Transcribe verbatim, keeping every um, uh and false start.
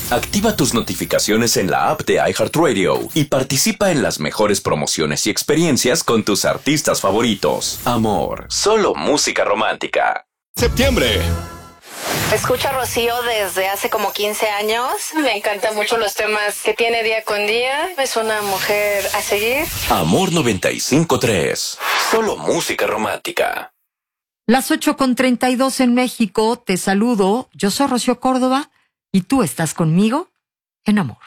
Activa tus notificaciones en la app de iHeartRadio y participa en las mejores promociones y experiencias con tus artistas favoritos. Amor, solo música romántica. Septiembre. Escucho a Rocío desde hace como quince años. Me encantan mucho los temas que tiene día con día. Es una mujer a seguir. Amor noventa y cinco punto tres. Solo música romántica. Las ocho con treinta y dos en México. Te saludo. Yo soy Rocío Córdoba y tú estás conmigo en Amor.